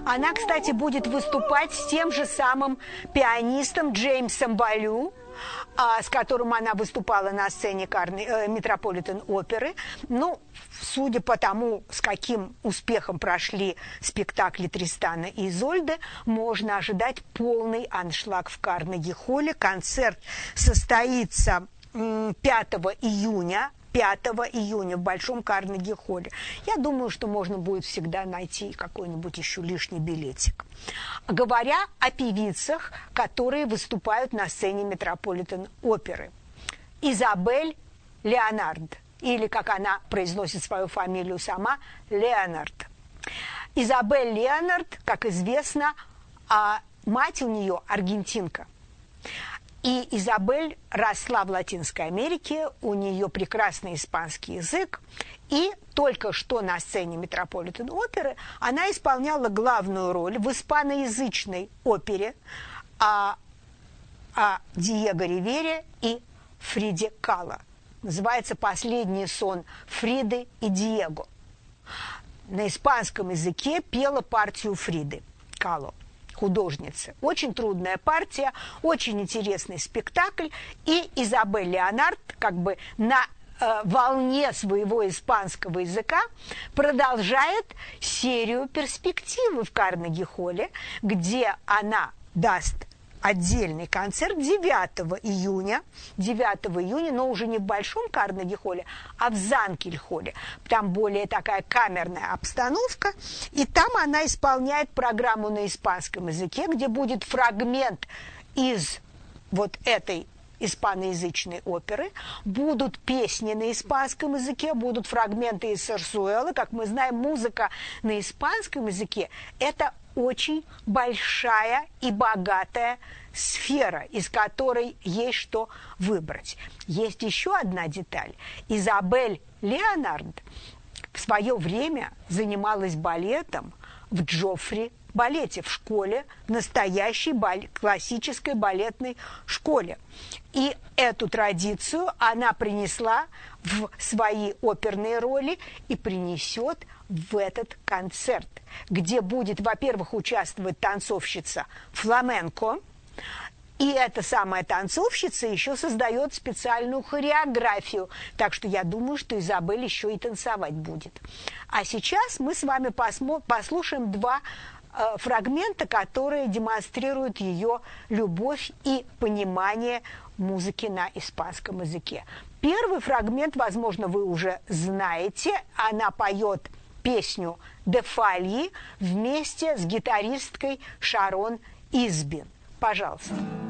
Она, кстати, будет выступать с тем же самым пианистом Джеймсом Балю, с которым она выступала на сцене Метрополитен-оперы. Ну, судя по тому, с каким успехом прошли спектакли Тристана и Изольды, можно ожидать полный аншлаг в Карнеги-холле. Концерт состоится 5 июня в Большом Карнеги-холле. Я думаю, что можно будет всегда найти какой-нибудь еще лишний билетик. Говоря о певицах, которые выступают на сцене Метрополитен-оперы. Изабель Леонард, или, как она произносит свою фамилию сама, Леонард. Изабель Леонард, как известно, мать у нее аргентинка. И Изабель росла в Латинской Америке, у нее прекрасный испанский язык, и только что на сцене Метрополитен-оперы она исполняла главную роль в испаноязычной опере о Диего Ривере и Фриде Кало. Называется «Последний сон Фриды и Диего». На испанском языке пела партию Фриды Кало, художницы. Очень трудная партия, очень интересный спектакль. И Изабель Леонард как бы на волне своего испанского языка продолжает серию перспективы в Карнеги-холле, где она даст отдельный концерт 9 июня, но уже не в Большом Карнеги-холле, а в Занкель-холле. Там более такая камерная обстановка, и там она исполняет программу на испанском языке, где будет фрагмент из вот этой испаноязычной оперы, будут песни на испанском языке, будут фрагменты из сарсуэлы. Как мы знаем, музыка на испанском языке – это очень большая и богатая сфера, из которой есть что выбрать. Есть еще одна деталь. Изабель Леонард в свое время занималась балетом в Джоффри балете, в школе, настоящей классической балетной школе. И эту традицию она принесла в свои оперные роли и принесет в этот концерт, где будет, во-первых, участвовать танцовщица фламенко, и эта самая танцовщица еще создает специальную хореографию, так что я думаю, что Изабель еще и танцевать будет. А сейчас мы с вами послушаем два фрагмента, которые демонстрируют ее любовь и понимание музыки на испанском языке. Первый фрагмент, возможно, вы уже знаете. Она поет песню «Де Фальи» вместе с гитаристкой Шарон Избин. Пожалуйста.